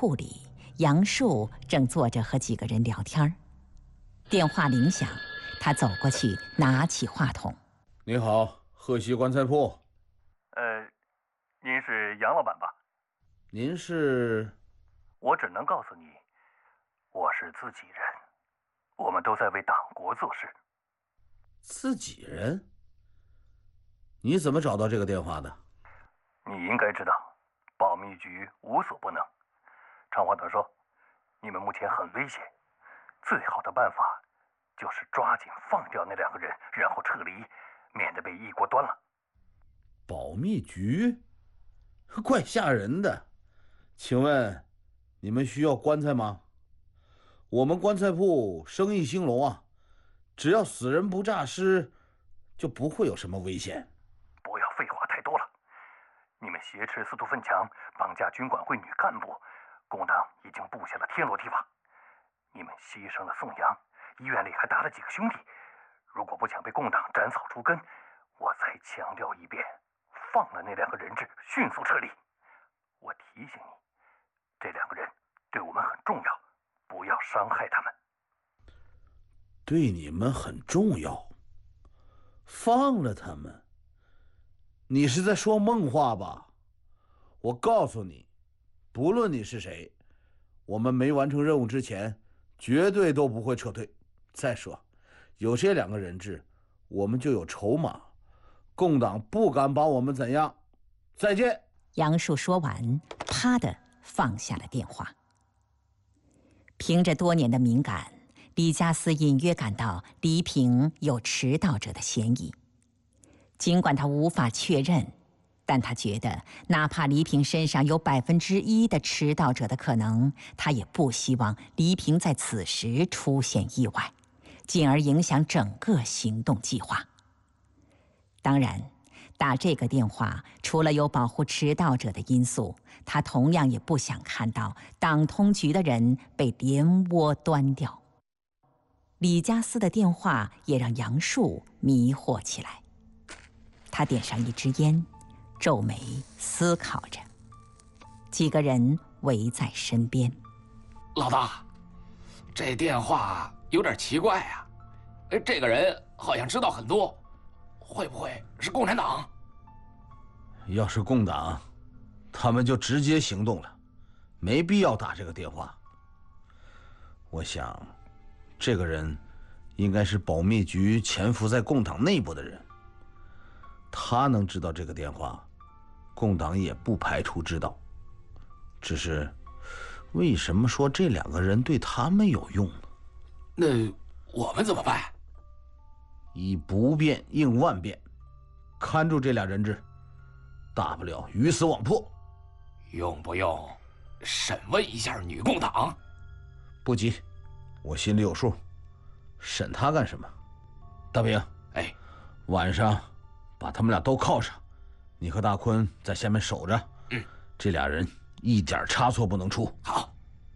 铺里，杨树正坐着和几个人聊天。电话铃响，他走过去，拿起话筒：“ 你好，贺西棺材铺。 您是杨老板吧？ 您是？ 我只能告诉你，我是自己人，我们都在为党国做事。” 自己人？你怎么找到这个电话的？ 你应该知道，保密局无所不能。长话短说，你们目前很危险，最好的办法就是抓紧放掉那2个人，然后撤离，免得被一锅端了。 保密局？怪吓人的。请问，你们需要棺材吗？我们棺材铺生意兴隆啊，只要死人不诈尸，就不会有什么危险。 不要废话太多了。你们挟持司徒奋强，绑架军管会女干部，共党已经布下了天罗地网。你们牺牲了宋阳，医院里还搭了几个兄弟。如果不想被共党斩草除根，我再强调一遍，放了那2个人质，迅速撤离。我提醒你，这2个人对我们很重要，不要伤害他们。 对你们很重要？放了他们？你是在说梦话吧？我告诉你，不论你是谁，我们没完成任务之前，绝对都不会撤退。再说，有这2个人质，我们就有筹码，共党不敢把我们怎样。再见。 杨树说完，啪的放下了电话。凭着多年的敏感，李家思隐约感到黎平有迟到者的嫌疑。尽管他无法确认，但他觉得哪怕黎平身上有1%的迟到者的可能，他也不希望黎平在此时出现意外，进而影响整个行动计划。当然，打这个电话除了有保护迟到者的因素，他同样也不想看到党通局的人被连窝端掉。李家思的电话也让杨树迷惑起来。他点上一支烟，皱眉思考着。几个人围在身边。 老大，这电话有点奇怪啊，这个人好像知道很多，会不会是共产党？ 要是共党，他们就直接行动了，没必要打这个电话。我想，这个人应该是保密局潜伏在共党内部的人。他能知道这个电话，共党也不排除知道。只是，为什么说这2个人对他们有用呢？ 那我们怎么办？ 以不变应万变，看住这俩人质，大不了鱼死网破。 用不用审问一下女共党？ 不急，我心里有数。审他干什么？大兵， 哎， 晚上把他们俩都铐上，你和大坤在下面守着。这俩人一点差错不能出。 好。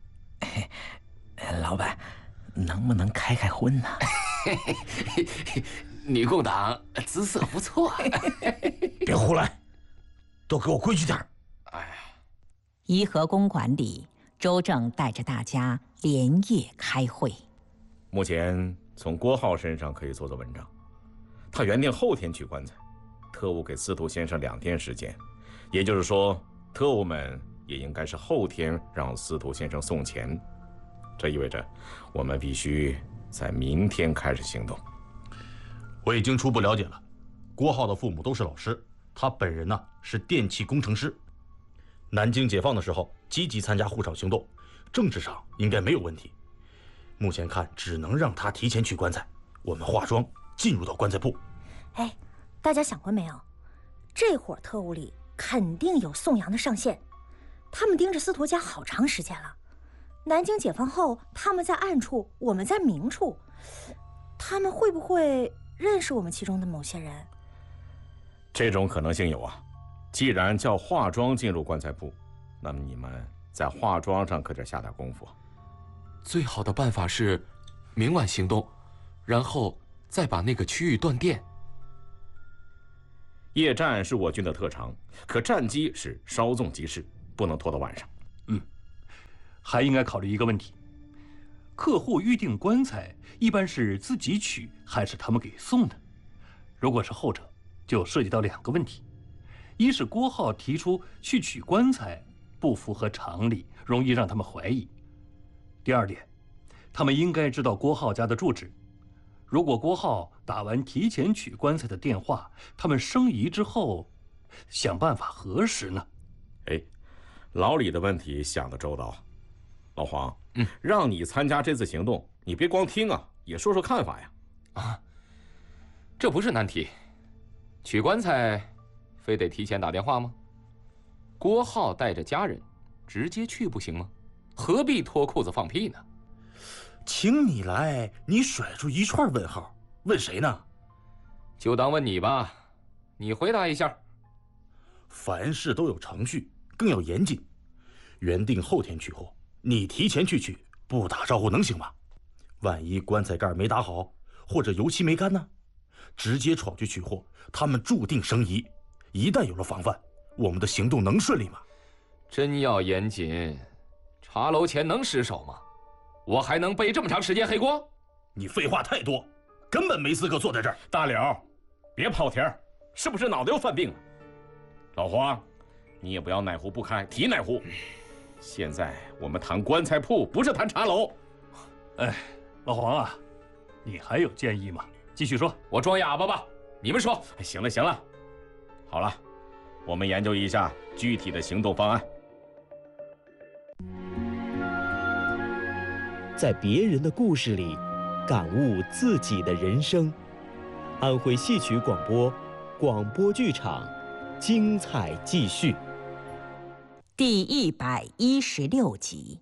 老板，能不能开开荤呢？ 女共党姿色不错。 别胡来，都给我规矩点。 哎， 颐和公馆里，周正带着大家连夜开会。 目前从郭浩身上可以做做文章。他原定后天取棺材，特务给司徒先生2天时间，也就是说，特务们也应该是后天让司徒先生送钱。这意味着我们必须在明天开始行动。 我已经初步了解了，郭浩的父母都是老师，他本人呢是电气工程师。南京解放的时候积极参加护省行动，政治上应该没有问题。目前看只能让他提前取棺材，我们化妆进入到棺材铺。 哎，大家想过没有？这伙特务里肯定有宋阳的上线，他们盯着司徒家好长时间了。南京解放后，他们在暗处，我们在明处，他们会不会认识我们其中的某些人？ 这种可能性有啊。既然叫化妆进入棺材铺，那么你们在化妆上可得下点功夫。 最好的办法是明晚行动，然后再把那个区域断电。 夜战是我军的特长，可战机是稍纵即逝，不能拖到晚上。 还应该考虑一个问题：客户预定棺材一般是自己取还是他们给送的？如果是后者，就涉及到2个问题：一是郭浩提出去取棺材不符合常理，容易让他们怀疑；第2点，他们应该知道郭浩家的住址。如果郭浩打完提前取棺材的电话，他们生疑之后，想办法核实呢？ 哎，老李的问题想得周到。老黄，让你参加这次行动，你别光听啊，也说说看法呀。 啊，这不是难题。取棺材，非得提前打电话吗？郭浩带着家人，直接去不行吗？何必脱裤子放屁呢？ 请你来，你甩出一串问号，问谁呢？ 就当问你吧，你回答一下。 凡事都有程序，更要严谨。原定后天取货，你提前去取，不打招呼能行吗？万一棺材盖没打好，或者油漆没干呢？直接闯去取货，他们注定生疑。一旦有了防范，我们的行动能顺利吗？ 真要严谨，茶楼前能失手吗？我还能背这么长时间黑锅？ 你废话太多，根本没资格坐在这儿。 大柳，别跑题儿，是不是脑子又犯病了？老黄，你也不要哪壶不开提哪壶。现在我们谈棺材铺，不是谈茶楼。 哎，老黄啊，你还有建议吗？继续说。 我装哑巴吧？你们说。 行了行了，好了，我们研究一下具体的行动方案。 在别人的故事里，感悟自己的人生。安徽戏曲广播，广播剧场，精彩继续。 第116集。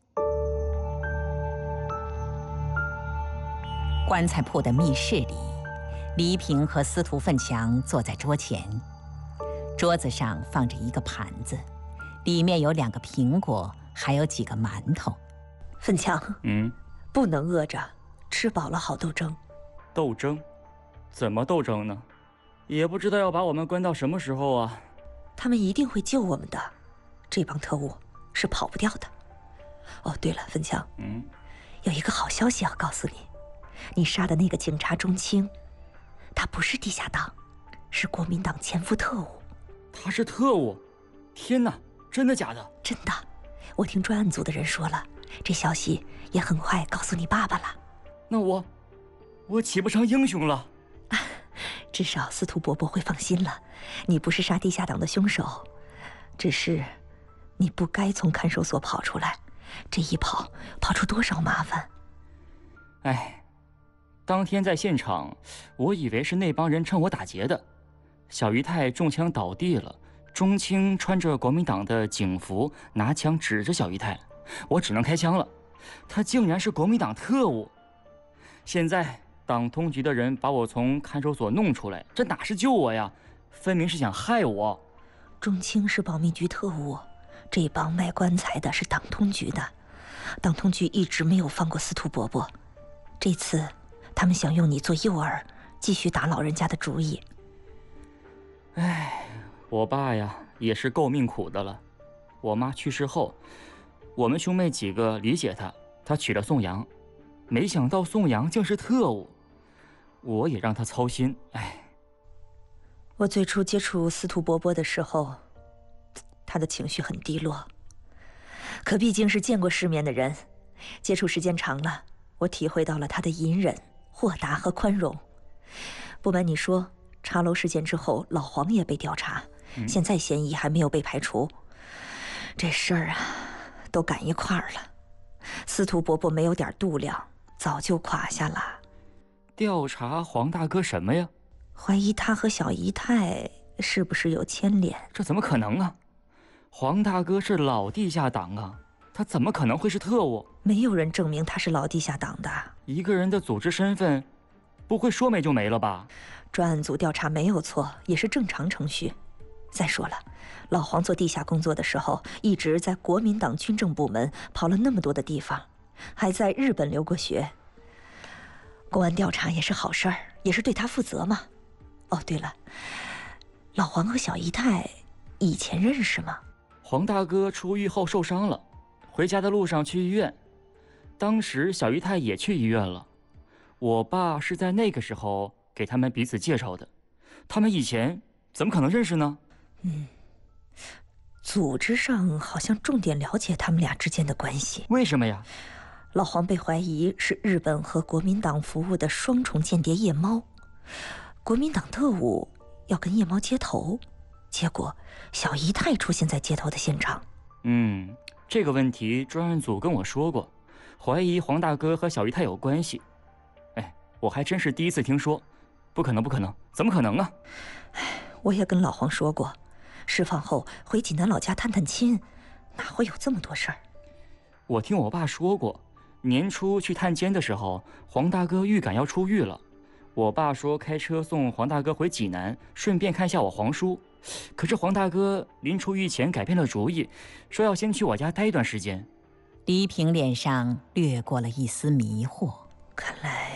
棺材铺的密室里，黎平和司徒奋强坐在桌前，桌子上放着一个盘子，里面有2个苹果，还有几个馒头。 奋强，不能饿着，吃饱了好斗争。 斗争？怎么斗争呢？也不知道要把我们关到什么时候啊。 他们一定会救我们的，这帮特务是跑不掉的。哦，对了，奋强，有一个好消息要告诉你，你杀的那个警察钟青，他不是地下党，是国民党潜伏特务。 他是特务？天哪，真的假的？ 真的，我听专案组的人说了，这消息也很快告诉你爸爸了。 那我岂不成英雄了？ 至少司徒伯伯会放心了，你不是杀地下党的凶手，只是你不该从看守所跑出来，这一跑出多少麻烦。 哎，当天在现场，我以为是那帮人趁我打劫的。小姨太中枪倒地了，钟青穿着国民党的警服，拿枪指着小姨太，我只能开枪了。他竟然是国民党特务！现在党通局的人把我从看守所弄出来，这哪是救我呀？分明是想害我。 钟青是保密局特务，这帮卖棺材的是党通局的，党通局一直没有放过司徒伯伯，这次他们想用你做诱饵，继续打老人家的主意。 哎，我爸呀也是够命苦的了。我妈去世后，我们兄妹几个理解他，他娶了宋阳，没想到宋阳竟是特务，我也让他操心。哎， 我最初接触司徒伯伯的时候，他的情绪很低落，可毕竟是见过世面的人，接触时间长了，我体会到了他的隐忍、豁达和宽容。不瞒你说，茶楼事件之后，老黄也被调查，现在嫌疑还没有被排除。这事儿啊，都赶一块儿了。司徒伯伯没有点度量，早就垮下了。 调查黄大哥什么呀？ 怀疑他和小姨太是不是有牵连？ 这怎么可能啊？黄大哥是老地下党啊，他怎么可能会是特务？ 没有人证明他是老地下党的。 一个人的组织身份，不会说没就没了吧？ 专案组调查没有错，也是正常程序。再说了，老黄做地下工作的时候，一直在国民党军政部门跑了那么多的地方，还在日本留过学。公安调查也是好事儿，也是对他负责嘛。哦，对了，老黄和小姨太以前认识吗？ 黄大哥出狱后受伤了， 回家的路上去医院，当时小姨太也去医院了。我爸是在那个时候给他们彼此介绍的，他们以前怎么可能认识呢？ 组织上好像重点了解他们俩之间的关系。 为什么呀？ 老黄被怀疑是日本和国民党服务的双重间谍夜猫，国民党特务要跟夜猫接头，结果小姨太出现在接头的现场。 这个问题专案组跟我说过，怀疑黄大哥和小姨太有关系。我还真是第一次听说，不可能，不可能，怎么可能啊？ 我也跟老黄说过，释放后回济南老家探探亲，哪会有这么多事儿？ 我听我爸说过，年初去探监的时候，黄大哥预感要出狱了。我爸说开车送黄大哥回济南，顺便看一下我黄叔。可是黄大哥临出狱前改变了主意，说要先去我家待一段时间。 黎平脸上掠过了一丝迷惑， 看来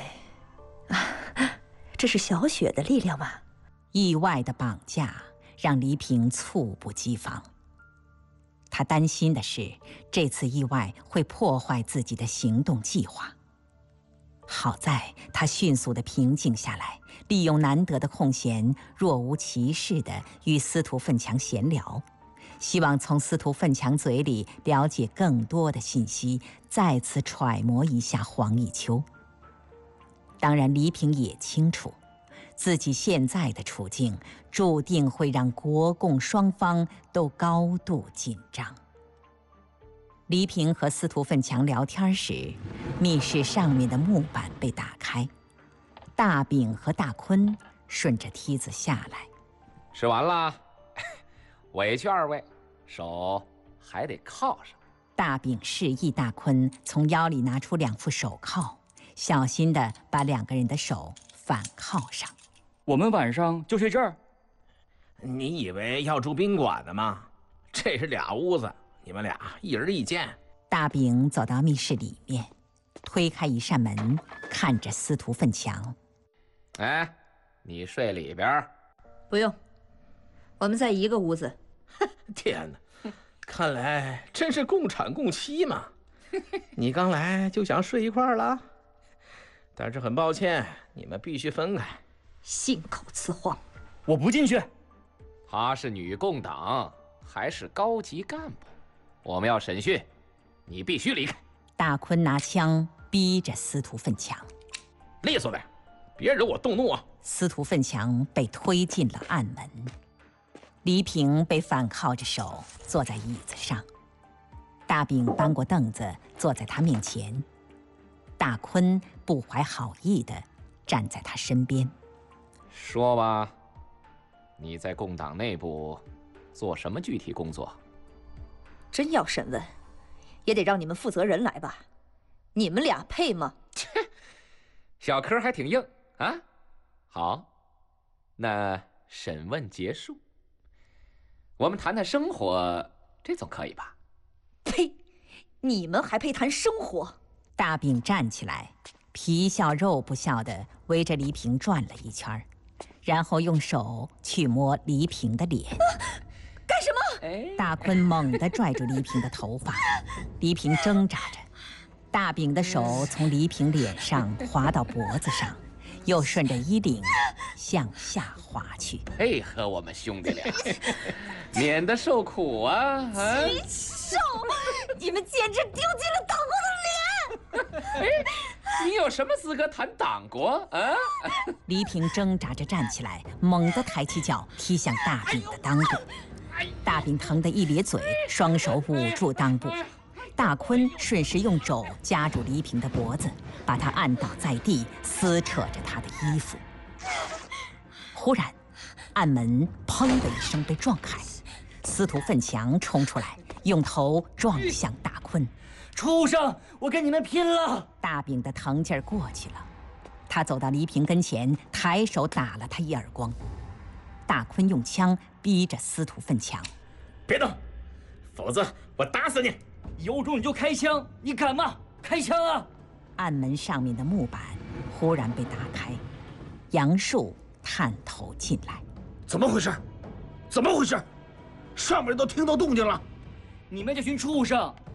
这是小雪的力量吗？ 意外的绑架让黎平猝不及防。他担心的是，这次意外会破坏自己的行动计划。好在他迅速地平静下来，利用难得的空闲，若无其事地与司徒奋强闲聊，希望从司徒奋强嘴里了解更多的信息，再次揣摩一下黄以秋。当然，黎平也清楚，自己现在的处境注定会让国共双方都高度紧张。黎平和司徒奋强聊天时，密室上面的木板被打开，大饼和大坤顺着梯子下来。 吃完了，委屈二位，手还得铐上。 大饼示意大坤从腰里拿出2副手铐，小心地把2个人的手反铐上。 我们晚上就睡这儿？ 你以为要住宾馆的吗？这是2屋子，你们俩一人一间。 大饼走到密室里面，推开一扇门，看着司徒奋强。 哎，你睡里边？ 不用，我们在一个屋子。 天哪，看来真是共产共妻嘛！你刚来就想睡一块儿了？但是很抱歉，你们必须分开。 信口雌黄！ 我不进去。 她是女共党，还是高级干部，我们要审讯，你必须离开。 大坤拿枪逼着司徒奋强， 利索点，别惹我动怒啊！ 司徒奋强被推进了暗门，黎平被反铐着手坐在椅子上，大饼搬过凳子坐在他面前，大坤不怀好意地站在他身边。 说吧，你在共党内部做什么具体工作？ 真要审问，也得让你们负责人来吧？你们俩配吗？ 小嗑还挺硬啊！好，那审问结束，我们谈谈生活，这总可以吧？ 呸！你们还配谈生活？ 大饼站起来，皮笑肉不笑地围着黎平转了一圈，然后用手去摸黎平的脸。 干什么？ 大坤猛地拽住黎平的头发，黎平挣扎着，大饼的手从黎平脸上滑到脖子上，又顺着衣领向下滑去。 配合我们兄弟俩，免得受苦啊！ 禽兽！你们简直丢尽了党国的脸！ 你有什么资格谈党国啊？ 黎平挣扎着站起来，猛地抬起脚踢向大饼的裆部。大饼疼得一咧嘴，双手捂住裆部。大坤顺势用肘夹住黎平的脖子，把他按倒在地，撕扯着他的衣服。忽然，暗门砰的一声被撞开，司徒奋强冲出来，用头撞向大坤。 畜生！我跟你们拼了！ 大饼的疼劲儿过去了，他走到黎平跟前，抬手打了他一耳光。大坤用枪逼着司徒奋强：“ 别动，否则我打死你！ 有种你就开枪，你敢吗？开枪啊！” 暗门上面的木板忽然被打开，杨树探头进来：“ 怎么回事？怎么回事？上面都听到动静了！ 你们这群畜生，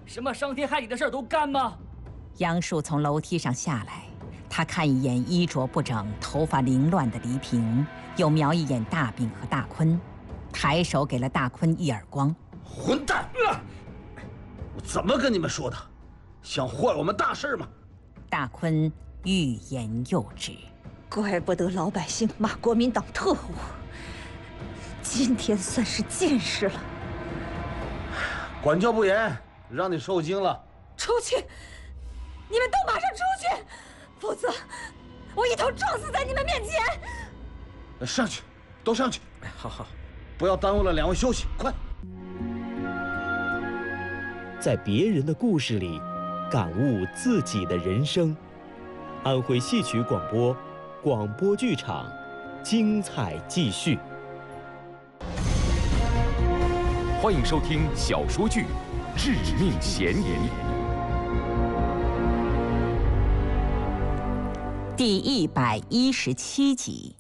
什么伤天害理的事儿都干吗？ 杨树从楼梯上下来，他看一眼衣着不整、头发凌乱的黎平，又瞄一眼大饼和大坤，抬手给了大坤一耳光。 混蛋！我怎么跟你们说的？想坏我们大事吗？ 大坤欲言又止。 怪不得老百姓骂国民党特务，今天算是见识了。 管教不严，让你受惊了。 出去！你们都马上出去，否则我一头撞死在你们面前！ 上去，都上去。 好， 不要耽误了两位休息，快！ 在别人的故事里，感悟自己的人生。安徽戏曲广播，广播剧场，精彩继续。 欢迎收听小说剧《致命嫌疑》 第117集。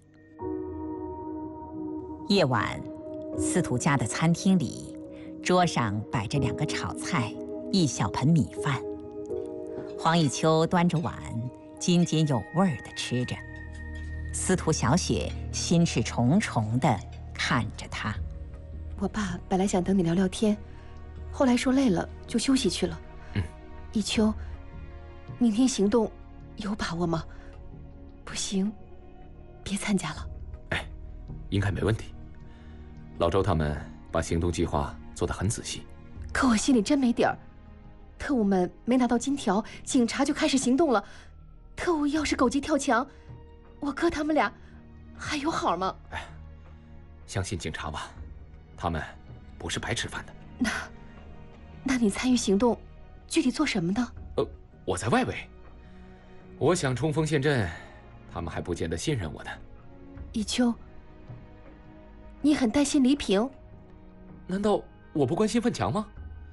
夜晚，司徒家的餐厅里，桌上摆着2个炒菜，一小盆米饭。黄以秋端着碗，津津有味地吃着。司徒小雪心事重重地看着他。 我爸本来想等你聊聊天，后来说累了就休息去了。以秋，明天行动有把握吗？不行，别参加了。 应该没问题。老周他们把行动计划做得很仔细， 可我心里真没底儿。特务们没拿到金条，警察就开始行动了。特务要是狗急跳墙，我哥他们俩还有好吗？ 相信警察吧，他们不是白吃饭的。 那你参与行动，具体做什么呢？ 我在外围，我想冲锋陷阵，他们还不见得信任我呢。 以秋，你很担心黎平？ 难道我不关心奋强吗？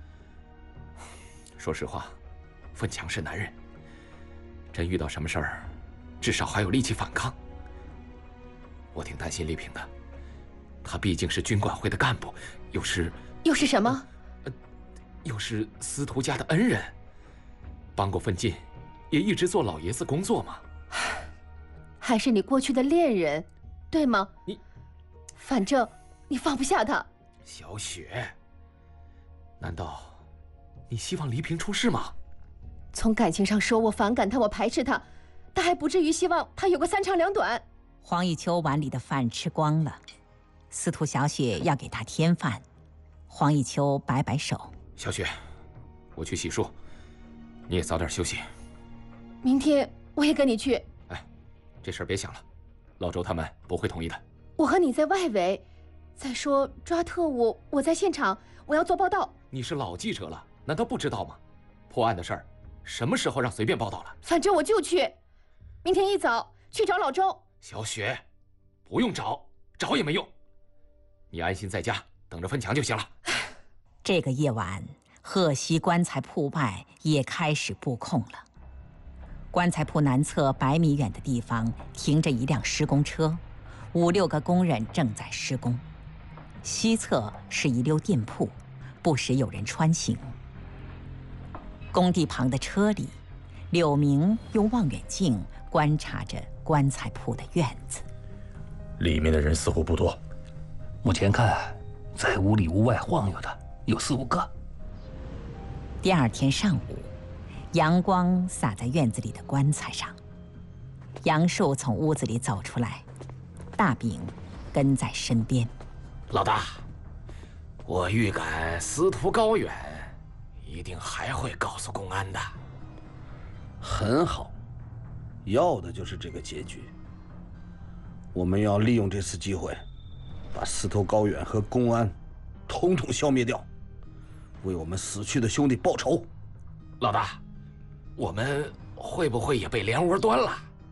说实话，奋强是男人，真遇到什么事儿，至少还有力气反抗。我挺担心黎平的，他毕竟是军管会的干部，又是什么？ 又是司徒家的恩人，帮过奋进，也一直做老爷子工作嘛。 还是你过去的恋人，对吗？反正你放不下他。 小雪，难道你希望黎平出事吗？ 从感情上说，我反感他，我排斥他，但还不至于希望他有个3长2短。 黄以秋碗里的饭吃光了，司徒小雪要给他添饭。黄以秋摆摆手：“ 小雪，我去洗漱，你也早点休息。 明天我也跟你去。” 这事儿别想了，老周他们不会同意的。 我和你在外围，再说抓特务，我在现场，我要做报道。 你是老记者了，难道不知道吗？破案的事儿，什么时候让随便报道了？ 反正我就去，明天一早去找老周。 小雪，不用找也没用，你安心在家等着奋强就行了。 这个夜晚，鹤溪棺材铺外也开始布控了。棺材铺南侧100米远的地方停着一辆施工车，5、6个工人正在施工。西侧是一溜店铺，不时有人穿行。工地旁的车里，柳明用望远镜观察着棺材铺的院子。 里面的人似乎不多， 目前看，在屋里屋外晃悠的有4、5个。 第2天上午，阳光洒在院子里的棺材上。杨树从屋子里走出来，大饼跟在身边。 老大，我预感司徒高远一定还会告诉公安的。 很好，要的就是这个结局。我们要利用这次机会，把司徒高远和公安统统消灭掉，为我们死去的兄弟报仇。 老大，我们会不会也被连窝端了？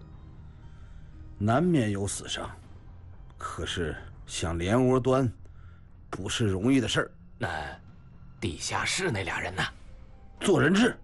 难免有死伤，可是想连窝端，不是容易的事儿。 那地下室那俩人呢？ 做人质。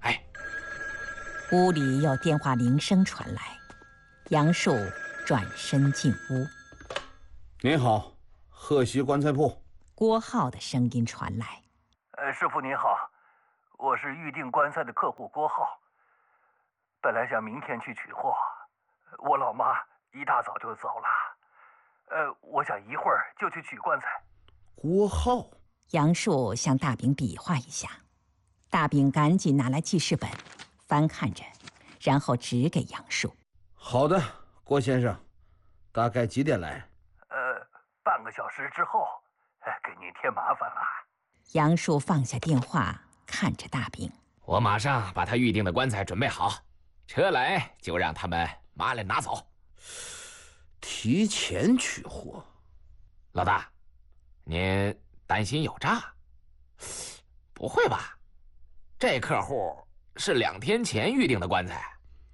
屋里有电话铃声传来，杨树转身进屋。 您好，鹤溪棺材铺。 郭浩的声音传来：“ 师傅您好， 我是预定棺材的客户郭浩，本来想明天去取货，我老妈一大早就走了。我想一会儿就去取棺材。 郭浩， 杨树向大饼比划一下，大饼赶紧拿来记事本，翻看着，然后指给杨树。 好的，郭先生，大概几点来？ 半个小时之后，给您添麻烦了。 杨树放下电话，看着大饼。 我马上把他预定的棺材准备好，车来就让他们妈来拿走。 提前取货， 老大，您担心有诈？不会吧？这客户是2天前预定的棺材。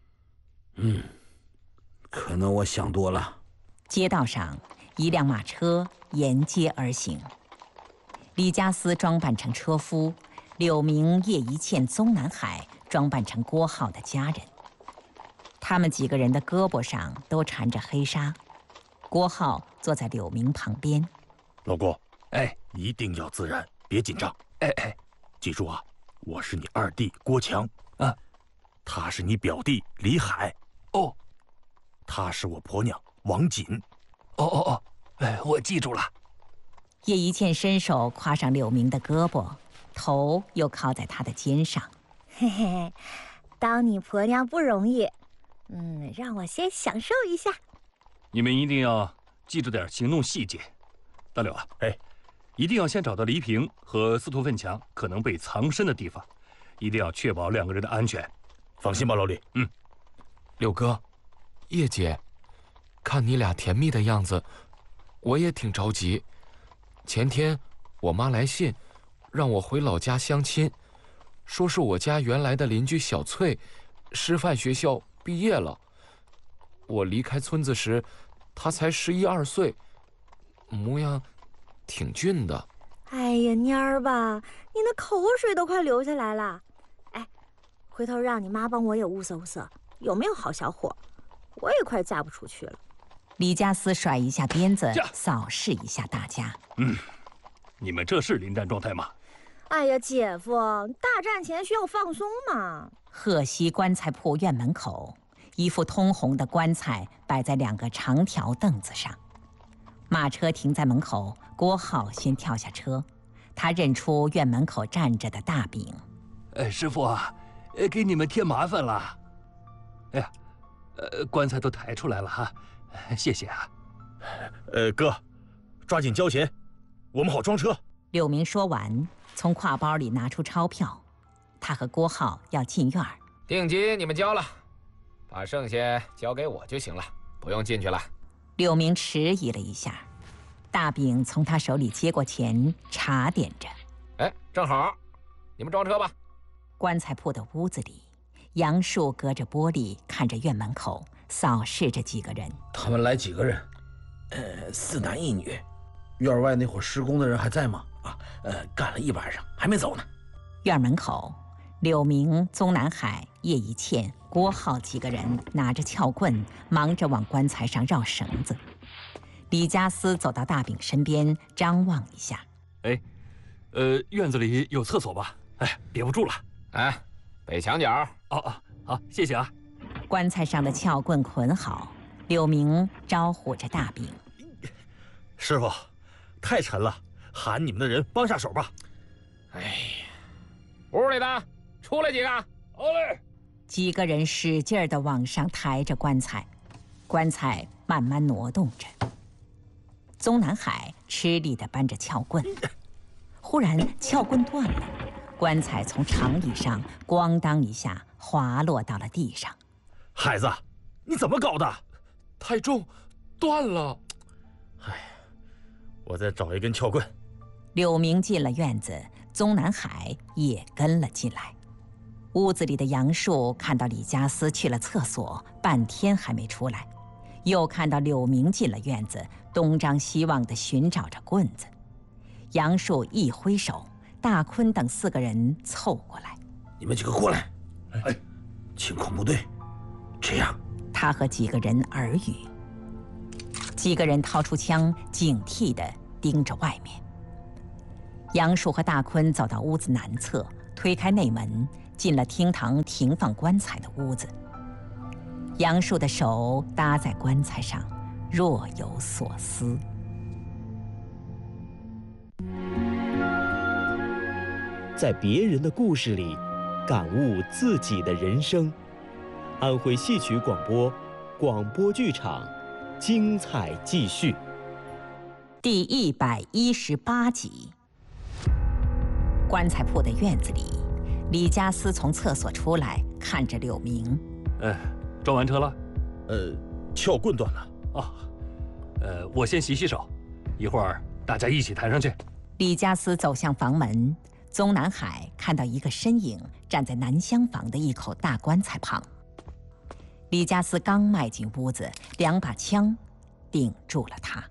可能我想多了。 街道上，一辆马车沿街而行。李家私装扮成车夫，柳明、叶一茜、宗南海装扮成郭浩的家人。他们几个人的胳膊上都缠着黑纱。郭浩坐在柳明旁边。 老郭，一定要自然，别紧张。记住啊，我是你二弟郭强啊，他是你表弟李海。 哦， 他是我婆娘王锦。 我记住了。 叶一茜伸手挎上柳明的胳膊，头又靠在他的肩上。 嘿嘿，当你婆娘不容易，让我先享受一下。 你们一定要记住点行动细节。大柳啊，一定要先找到黎平和司徒奋强可能被藏身的地方，一定要确保2个人的安全。 放心吧，老李。 柳哥，叶姐，看你俩甜蜜的样子，我也挺着急。前天我妈来信，让我回老家相亲，说是我家原来的邻居小翠，师范学校毕业了。我离开村子时，她才11、12岁，模样挺俊的。 哎呀，蔫儿吧，你那口水都快流下来了。回头让你妈帮我也物色物色，有没有好小伙？我也快嫁不出去了。 李家私甩一下鞭子，扫视一下大家。 你们这是临战状态吗？ 哎呀，姐夫，大战前需要放松嘛。 贺西棺材铺院门口，一副通红的棺材摆在2个长条凳子上。马车停在门口，郭浩先跳下车，他认出院门口站着的大饼。 师傅啊，给你们添麻烦了。棺材都抬出来了哈，谢谢啊。 哥，抓紧交钱，我们好装车。 柳明说完，从挎包里拿出钞票，他和郭浩要进院。 定金你们交了，把剩下交给我就行了，不用进去了。 柳明迟疑了一下，大饼从他手里接过钱，茶点着。 正好，你们装车吧。 棺材铺的屋子里，杨树隔着玻璃看着院门口，扫视着几个人。 他们来几个人 ？4男1女。 院外那伙施工的人还在吗？ 干了1晚上，还没走呢。 院门口，柳明、宗南海、叶一茜、郭浩几个人拿着撬棍，忙着往棺材上绕绳子。李家私走到大饼身边，张望一下。 院子里有厕所吧？憋不住了。 北墙角。 好，谢谢啊。 棺材上的撬棍捆好，柳明招呼着大饼：“ 师傅，太沉了，喊你们的人帮下手吧。” 屋里的出来几个。好嘞。 几个人使劲地往上抬着棺材，棺材慢慢挪动着。宗南海吃力地搬着撬棍，忽然撬棍断了，棺材从长椅上咣当一下滑落到了地上。 孩子，你怎么搞的？ 太重，断了。 我再找一根撬棍。 柳明进了院子，宗南海也跟了进来。屋子里的杨树看到李家私去了厕所，半天还没出来，又看到柳明进了院子，东张西望地寻找着棍子。杨树一挥手，大坤等4个人凑过来：“ 你们几个过来！清空部队。这样。” 他和几个人耳语。几个人掏出枪，警惕地盯着外面。杨树和大坤走到屋子南侧， 推开内门，进了厅堂停放棺材的屋子。杨树的手搭在棺材上，若有所思。 在别人的故事里，感悟自己的人生。安徽戏曲广播，广播剧场，精彩继续。 第118集。棺材铺的院子里，李家私从厕所出来，看着柳明。 装完车了？ 撬棍断了。 哦，我先洗洗手，一会儿大家一起抬上去。 李家私走向房门，宗南海看到一个身影站在南厢房的一口大棺材旁。李家私刚迈进屋子，2把枪顶住了他。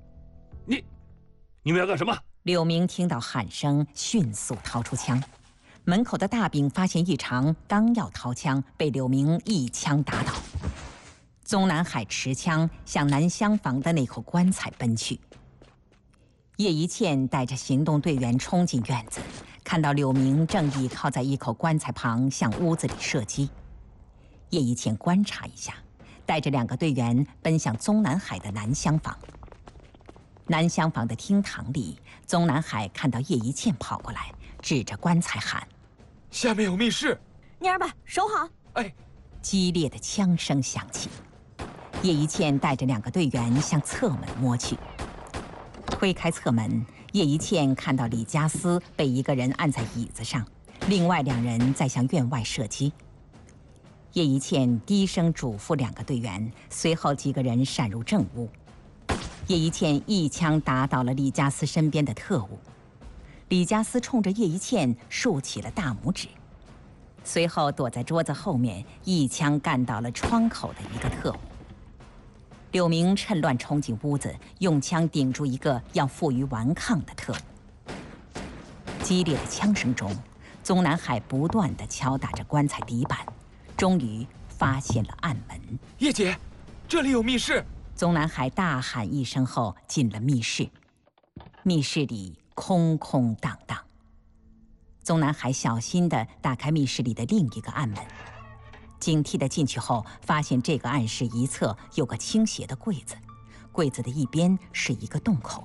你们要干什么？ 柳明听到喊声，迅速掏出枪。门口的大饼发现异常，刚要掏枪，被柳明一枪打倒。宗南海持枪向南厢房的那口棺材奔去。叶一茜带着行动队员冲进院子，看到柳明正倚靠在一口棺材旁，向屋子里射击。叶一茜观察一下，带着2个队员奔向宗南海的南厢房。南厢房的厅堂里，宗南海看到叶一茜跑过来，指着棺材喊：“ 下面有密室！ 蔫儿吧，守好！” 哎， 激烈的枪声响起，叶一茜带着2个队员向侧门摸去。推开侧门，叶一茜看到李家私被一个人按在椅子上，另外2人在向院外射击。叶一茜低声嘱咐2个队员，随后几个人闪入正屋。叶一茜一枪打倒了李家私身边的特务。李家私冲着叶一茜竖起了大拇指，随后躲在桌子后面，一枪干倒了窗口的一个特务。柳明趁乱冲进屋子，用枪顶住一个要负隅顽抗的特务。激烈的枪声中，宗南海不断地敲打着棺材底板，终于发现了暗门。 叶姐，这里有密室！ 宗南海大喊一声后进了密室。密室里空空荡荡。宗南海小心地打开密室里的另一个暗门，警惕地进去后，发现这个暗室一侧有个倾斜的柜子，柜子的一边是一个洞口。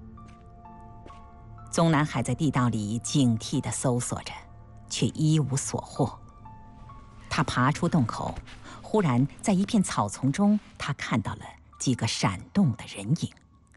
宗南海在地道里警惕地搜索着，却一无所获。他爬出洞口，忽然在一片草丛中，他看到了几个闪动的人影。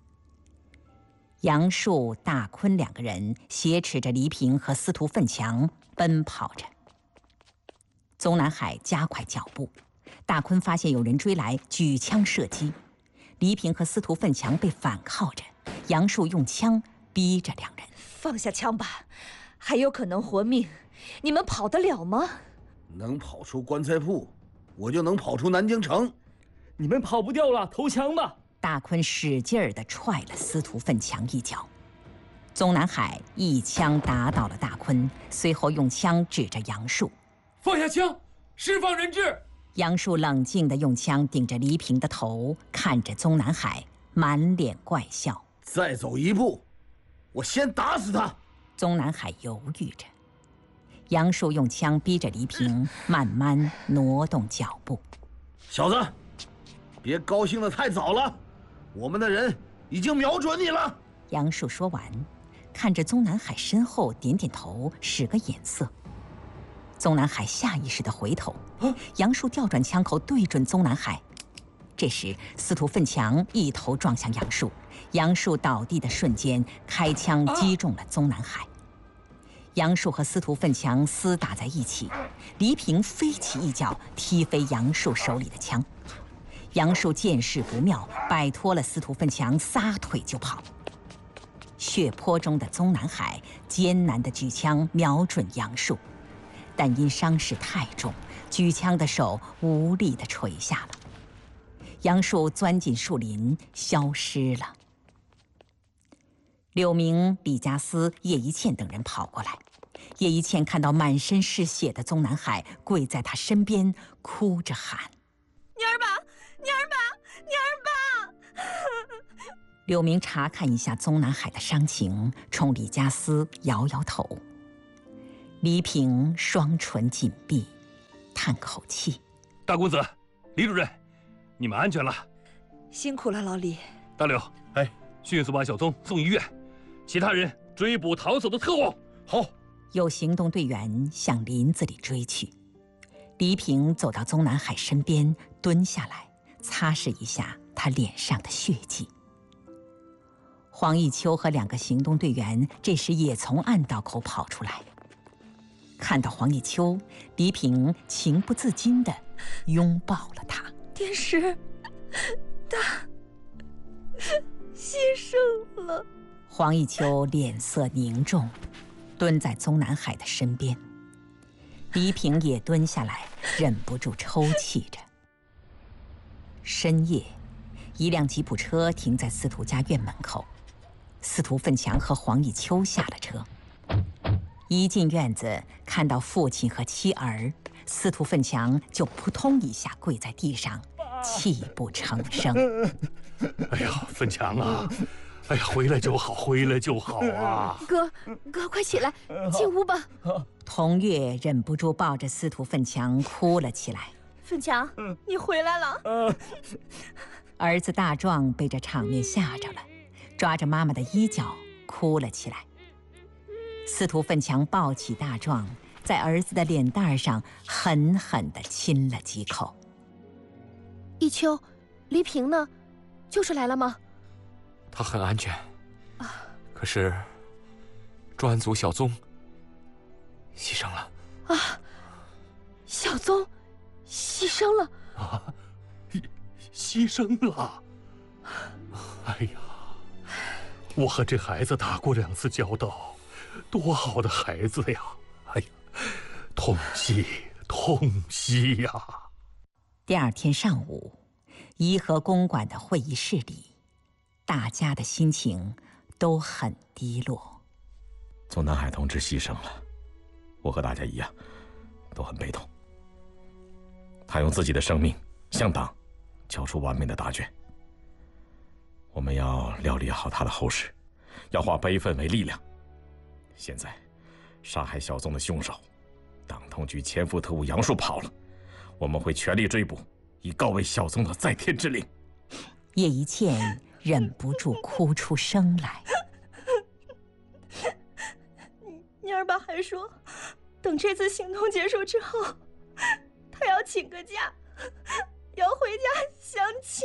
杨树、大坤2个人挟持着黎平和司徒奋强奔跑着。宗南海加快脚步，大坤发现有人追来，举枪射击。黎平和司徒奋强被反铐着，杨树用枪逼着2人。 放下枪吧，还有可能活命，你们跑得了吗？ 能跑出棺材铺，我就能跑出南京城。 你们跑不掉了，投降吧！ 大坤使劲儿地踹了司徒奋强一脚。宗南海一枪打倒了大坤，随后用枪指着杨树：“ 放下枪，释放人质！” 杨树冷静地用枪顶着黎平的头，看着宗南海，满脸怪笑：“ 再走一步，我先打死他！” 宗南海犹豫着。杨树用枪逼着黎平，慢慢挪动脚步。 小子，别高兴得太早了，我们的人已经瞄准你了。 杨树说完，看着宗南海身后点点头，使个眼色。宗南海下意识地回头，杨树调转枪口对准宗南海。这时，司徒奋强一头撞向杨树，杨树倒地的瞬间，开枪击中了宗南海。杨树和司徒奋强厮打在一起，黎平飞起一脚踢飞杨树手里的枪。杨树见势不妙，摆脱了司徒奋强，撒腿就跑。血泊中的宗南海艰难地举枪瞄准杨树，但因伤势太重，举枪的手无力地垂下了。杨树钻进树林，消失了。柳明、李家私、叶一茜等人跑过来。叶一茜看到满身是血的宗南海，跪在他身边，哭着喊：“ 蔫儿吧，蔫儿吧，蔫儿吧！” 柳明查看一下宗南海的伤情，冲李家私摇摇头。 黎平双唇紧闭，叹口气：“ 大公子，李主任，你们安全了。 辛苦了，老李。 大柳，哎，迅速把小宗送医院，其他人追捕逃走的特务。 好。” 有行动队员向林子里追去。黎平走到宗南海身边，蹲下来擦拭一下他脸上的血迹。黄一秋和2个行动队员这时也从暗道口跑出来，看到黄一秋，黎平情不自禁地拥抱了他。 电视，他牺牲了。 黄一秋脸色凝重，蹲在宗南海的身边。黎平也蹲下来，忍不住抽泣着。深夜，一辆吉普车停在司徒家院门口，司徒奋强和黄一秋下了车。一进院子，看到父亲和妻儿，司徒奋强就扑通一下跪在地上，泣不成声。 哎呀，奋强啊！哎呀，回来就好，回来就好啊！ 哥，快起来，进屋吧。 童月忍不住抱着司徒奋强哭了起来。 奋强，你回来了。 儿子大壮被这场面吓着了，抓着妈妈的衣角哭了起来。司徒奋强抱起大壮，在儿子的脸蛋上狠狠地亲了几口。 一秋，黎平呢？救出来了吗？ 他很安全，可是专案组小宗牺牲了。 啊，小宗牺牲了啊！牺牲了！哎呀，我和这孩子打过2次交道，多好的孩子呀！哎呀，痛惜痛惜呀！ 第2天上午，颐和公馆的会议室里，大家的心情都很低落。 宗南海同志牺牲了，我和大家一样，都很悲痛。他用自己的生命向党交出完美的答卷。我们要料理好他的后事，要化悲愤为力量。现在，杀害小宗的凶手，党通局前副特务杨树跑了，我们会全力追捕，以告慰小宗的在天之灵。 叶一茜忍不住哭出声来。 蔫儿爸还说，等这次行动结束之后，他要请个假，要回家相亲。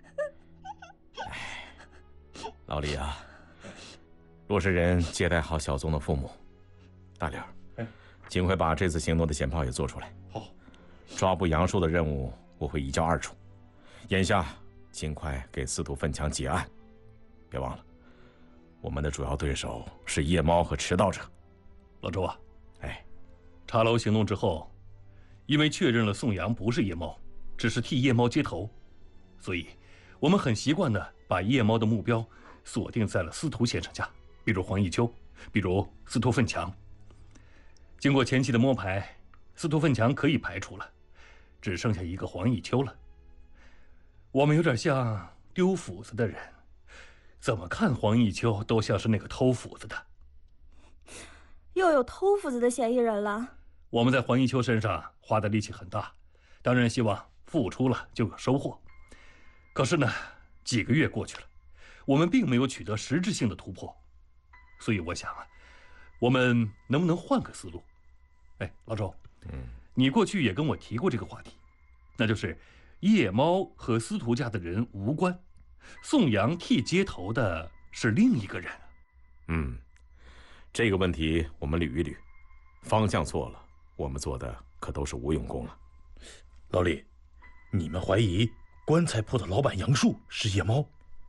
老李啊，若是人接待好小宗的父母，大柳，尽快把这次行动的简报也做出来。 好， 抓捕杨树的任务我会移交2处，眼下尽快给司徒奋强结案。别忘了，我们的主要对手是夜猫和迟到者。 老周啊， 哎， 茶楼行动之后，因为确认了宋阳不是夜猫，只是替夜猫接头，所以我们很习惯地把夜猫的目标锁定在了司徒先生家，比如黄一秋，比如司徒奋强。经过前期的摸排，司徒奋强可以排除了，只剩下一个黄一秋了。我们有点像丢斧子的人，怎么看黄一秋都像是那个偷斧子的。 又有偷斧子的嫌疑人了。 我们在黄一秋身上花的力气很大，当然希望付出了就有收获。可是呢，几个月过去了，我们并没有取得实质性的突破，所以我想啊，我们能不能换个思路？哎，老周，你过去也跟我提过这个话题，那就是夜猫和司徒家的人无关，宋阳替接头的是另一个人。 这个问题我们捋一捋，方向错了，我们做的可都是无用功了。 老李，你们怀疑棺材铺的老板杨树是夜猫？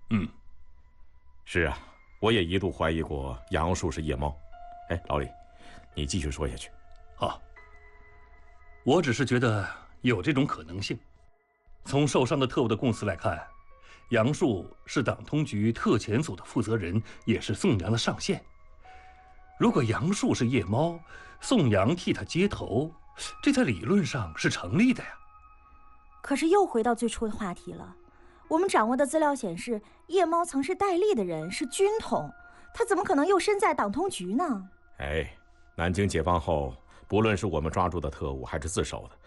是啊，我也一度怀疑过杨树是夜猫。哎，老李，你继续说下去。 好，我只是觉得有这种可能性。从受伤的特务的供词来看，杨树是党通局特遣组的负责人，也是宋阳的上线。如果杨树是夜猫，宋阳替他接头，这在理论上是成立的呀。 可是又回到最初的话题了。我们掌握的资料显示，夜猫曾是戴笠的人，是军统，他怎么可能又身在党通局呢？ 哎， 南京解放后，不论是我们抓住的特务，还是自首的，